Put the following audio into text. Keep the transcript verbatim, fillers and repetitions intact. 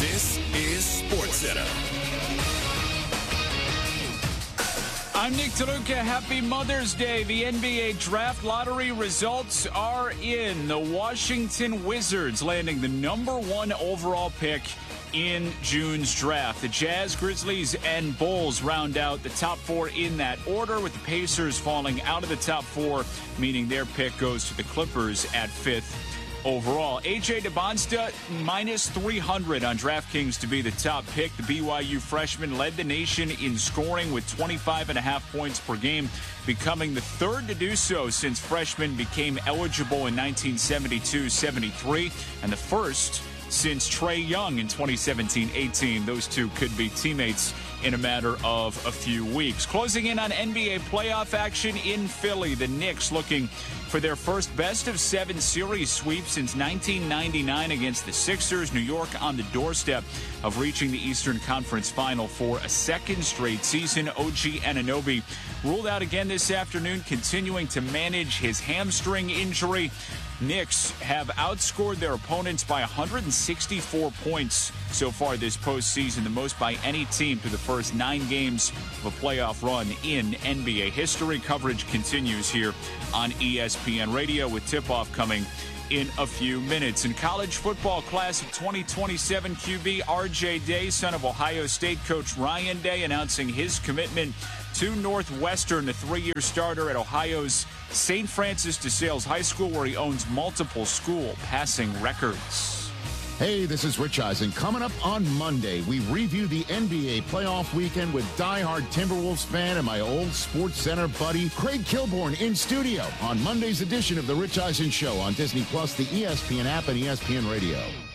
This is SportsCenter. I'm Nick DeLuca. Happy Mother's Day. The N B A draft lottery results are in. The Washington Wizards landing the number one overall pick in June's draft. The Jazz, Grizzlies, and Bulls round out the top four in that order, with the Pacers falling out of the top four, meaning their pick goes to the Clippers at fifth overall. A J DeBonsta, minus three hundred on DraftKings to be the top pick. The B Y U freshman led the nation in scoring with twenty-five and a half points per game, becoming the third to do so since freshmen became eligible in nineteen seventy-two seventy-three, and the first since Trae Young in twenty seventeen eighteen. Those two could be teammates in a matter of a few weeks. Closing in on N B A playoff action in Philly, the Knicks looking for their first best-of-seven series sweep since nineteen ninety-nine against the Sixers. New York on the doorstep of reaching the Eastern Conference Final for a second straight season. O G Anunoby ruled out again this afternoon, continuing to manage his hamstring injury. Knicks have outscored their opponents by one hundred sixty-four points so far this postseason, the most by any team through the first nine games of a playoff run in N B A history. Coverage continues here on E S P N Radio with tip-off coming in a few minutes. In college football, class of twenty twenty-seven Q B R J Day, son of Ohio State coach Ryan Day, announcing his commitment to Northwestern, the three-year starter at Ohio's Saint Francis de Sales High School, where he owns multiple school passing records. Hey, this is Rich Eisen. Coming up on Monday, we review the N B A playoff weekend with diehard Timberwolves fan and my old SportsCenter buddy, Craig Kilborn, in studio on Monday's edition of the Rich Eisen Show on Disney Plus, the E S P N app, and E S P N Radio.